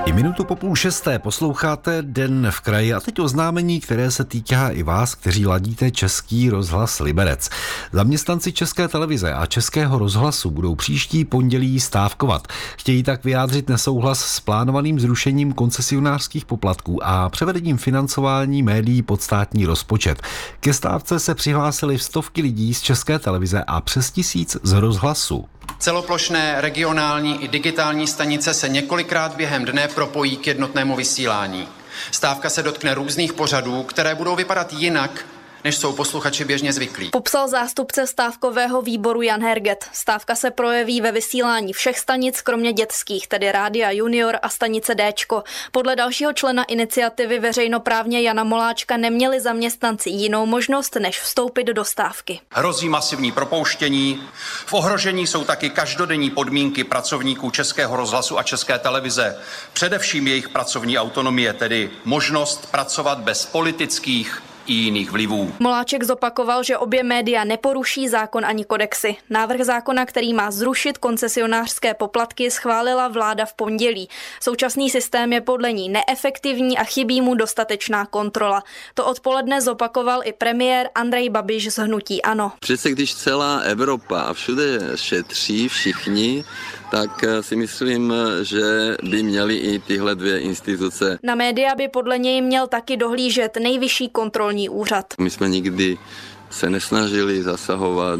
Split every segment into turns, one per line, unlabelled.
I minutu po 5:30 posloucháte Den v kraji a teď oznámení, které se týká i vás, kteří ladíte Český rozhlas Liberec. Zaměstnanci České televize a Českého rozhlasu budou příští pondělí stávkovat. Chtějí tak vyjádřit nesouhlas s plánovaným zrušením koncesionářských poplatků a převedením financování médií pod státní rozpočet. Ke stávce se přihlásili stovky lidí z České televize a přes 1000 z rozhlasu.
Celoplošné regionální i digitální stanice se několikrát během dne propojí k jednotnému vysílání. Stávka se dotkne různých pořadů, které budou vypadat jinak, než jsou posluchači běžně zvyklí.
Popsal zástupce stávkového výboru Jan Herget. Stávka se projeví ve vysílání všech stanic, kromě dětských, tedy Rádia Junior a stanice Déčko. Podle dalšího člena iniciativy veřejnoprávně Jana Moláčka neměli zaměstnanci jinou možnost, než vstoupit do stávky.
Hrozí masivní propouštění. V ohrožení jsou taky každodenní podmínky pracovníků Českého rozhlasu a České televize. Především jejich pracovní autonomie, tedy možnost pracovat bez politických i jiných vlivů.
Moláček zopakoval, že obě média neporuší zákon ani kodexy. Návrh zákona, který má zrušit koncesionářské poplatky, schválila vláda v pondělí. Současný systém je podle ní neefektivní a chybí mu dostatečná kontrola. To odpoledne zopakoval i premiér Andrej Babiš z hnutí ANO.
Přece když celá Evropa a všude šetří všichni, tak si myslím, že by měly i tyhle dvě instituce.
Na média by podle něj měl taky dohlížet Nejvyšší kontrolní úřad.
My jsme nikdy se nesnažili zasahovat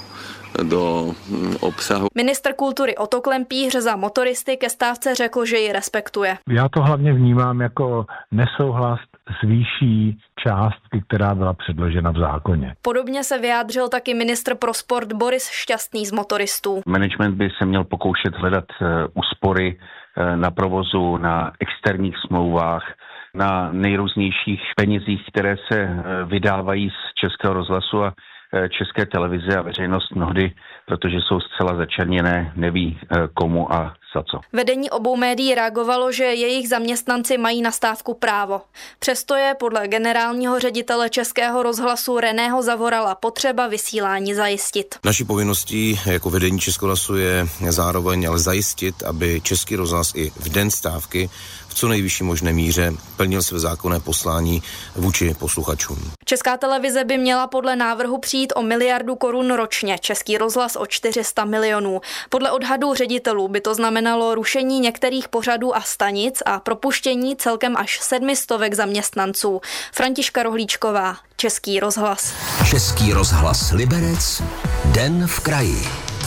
do obsahu.
Ministr kultury Otto Klempíř za motoristy ke stávce řekl, že ji respektuje.
Já to hlavně vnímám jako nesouhlas s výší částky, která byla předložena v zákoně.
Podobně se vyjádřil taky ministr pro sport Boris Šťastný z motoristů.
Management by se měl pokoušet hledat úspory na provozu, na externích smlouvách, na nejrůznějších penězích, které se vydávají z Českého rozhlasu a České televize a veřejnost mnohdy, protože jsou zcela začerněné, neví komu a za co.
Vedení obou médií reagovalo, že jejich zaměstnanci mají na stávku právo. Přesto je podle generálního ředitele Českého rozhlasu Reného Zavorala potřeba vysílání zajistit.
Naší povinností jako vedení Českého rozhlasu je zároveň ale zajistit, aby Český rozhlas i v den stávky v co nejvyšší možné míře plnil své zákonné poslání vůči posluchačům.
Česká televize by měla podle návrhu přijít o 1 miliardu korun ročně, Český rozhlas o 400 milionů. Podle odhadů ředitelů by to znamenalo rušení některých pořadů a stanic a propuštění celkem až 700 zaměstnanců. Františka Rohlíčková, Český rozhlas.
Český rozhlas Liberec, Den v kraji.